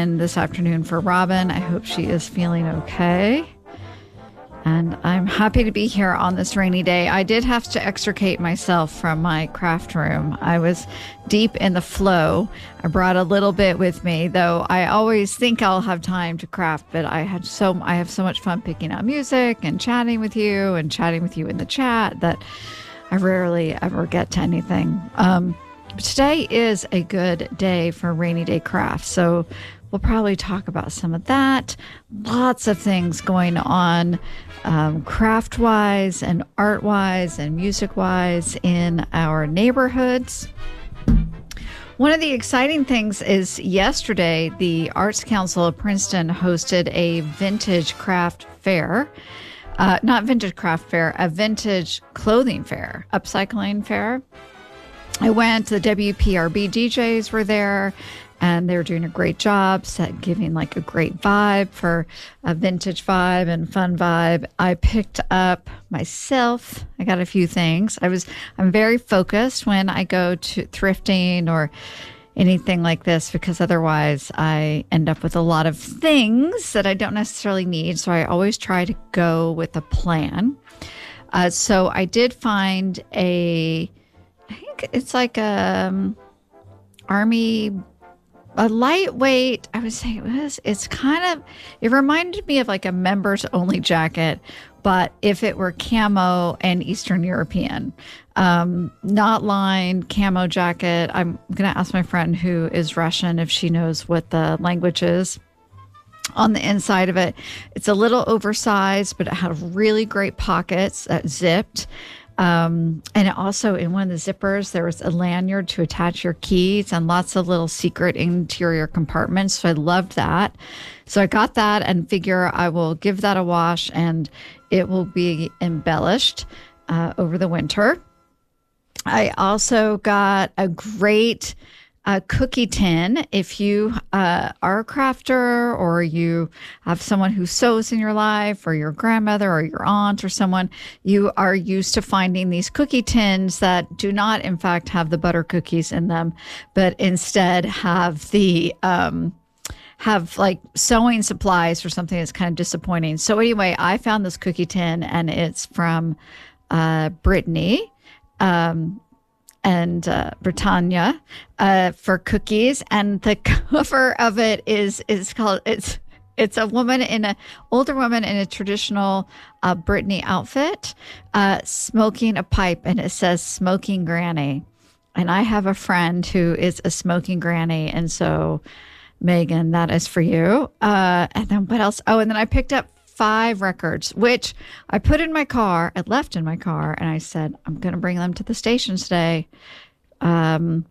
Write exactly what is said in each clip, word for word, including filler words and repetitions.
in this afternoon for Robin. I hope she is feeling okay. And I'm happy to be here on this rainy day. I did have to extricate myself from my craft room. I was deep in the flow. I brought a little bit with me, though I always think I'll have time to craft, but I had so I have so much fun picking out music and chatting with you and chatting with you in the chat that I rarely ever get to anything. Um, but today is a good day for rainy day craft, so we'll probably talk about some of that. Lots of things going on um, craft-wise and art-wise and music-wise in our neighborhoods. One of the exciting things is yesterday, the Arts Council of Princeton hosted a vintage craft fair. Uh, not vintage craft fair, a vintage clothing fair, upcycling fair. I went, the W P R B D Js were there, and they were doing a great job, set, giving like a great vibe for a vintage vibe and fun vibe. I picked up myself. I got a few things. I was, I'm very focused when I go to thrifting or anything like this, because otherwise I end up with a lot of things that I don't necessarily need. So I always try to go with a plan. Uh, so I did find a, I think it's like a um, army, a lightweight, I would say it was, it's kind of, it reminded me of like a members only jacket, but if it were camo and Eastern European, um, not lined camo jacket. I'm going to ask my friend who is Russian if she knows what the language is on the inside of it. It's a little oversized, but it had really great pockets that zipped. Um, and it also, in one of the zippers, there was a lanyard to attach your keys and lots of little secret interior compartments. So I loved that. So I got that and figure I will give that a wash and it will be embellished uh, over the winter. I also got a great a cookie tin. If you uh, are a crafter or you have someone who sews in your life, or your grandmother or your aunt or someone, you are used to finding these cookie tins that do not, in fact, have the butter cookies in them, but instead have the um, have like sewing supplies or something that's kind of disappointing. So anyway, I found this cookie tin, and it's from uh, Brittany. Um, and uh, Britannia uh, for cookies. And the cover of it is is called, it's it's a woman in a, older woman in a traditional uh, Brittany outfit, uh, smoking a pipe, and it says smoking granny. And I have a friend who is a smoking granny. And so, Megan, that is for you. Uh, and then what else? Oh, and then I picked up five records, which I put in my car, I left in my car, and I said, I'm going to bring them to the station today. Um,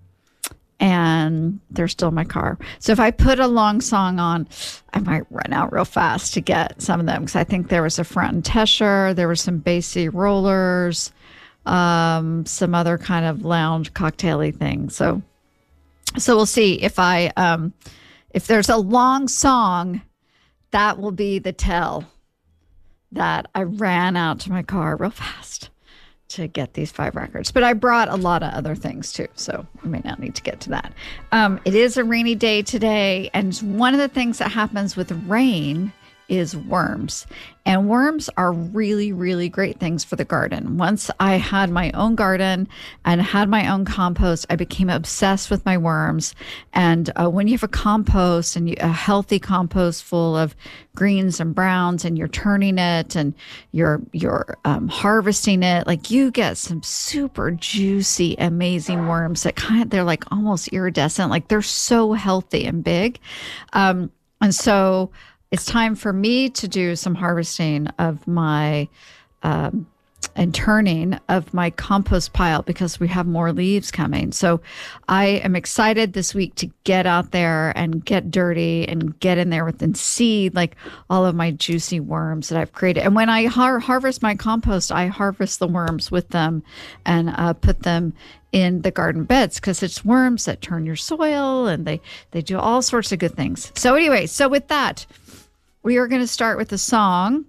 and they're still in my car. So if I put a long song on, I might run out real fast to get some of them, because I think there was a front and Tesher, there were some bassy rollers, um, some other kind of lounge cocktail-y thing. So, so we'll see if I, um, if there's a long song, that will be the tell that I ran out to my car real fast to get these five records. But I brought a lot of other things too, so I may not need to get to that. Um, it is a rainy day today, and one of the things that happens with rain is worms. And worms are really, really great things for the garden. Once I had my own garden and had my own compost, I became obsessed with my worms. And uh, when you have a compost and you, a healthy compost full of greens and browns, and you're turning it and you're you're um, harvesting it, like you get some super juicy, amazing worms that kind of, they're like almost iridescent, like they're so healthy and big. Um, and so it's time for me to do some harvesting of my um, and turning of my compost pile, because we have more leaves coming. So I am excited this week to get out there and get dirty and get in there with and see like all of my juicy worms that I've created. And when I har- harvest my compost, I harvest the worms with them and uh, put them in the garden beds, because it's worms that turn your soil and they, they do all sorts of good things. So anyway, so with that, we are going to start with a song.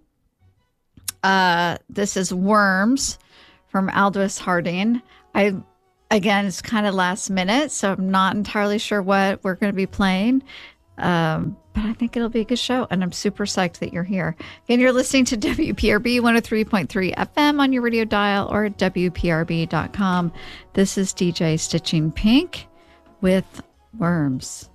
Uh, this is Worms from Aldous Harding. I, again, it's kind of last minute, so I'm not entirely sure what we're going to be playing. Um, but I think it'll be a good show, and I'm super psyched that you're here. Again, you're listening to W P R B one oh three point three F M on your radio dial or at W P R B dot com. This is D J Stitching Pink with Worms.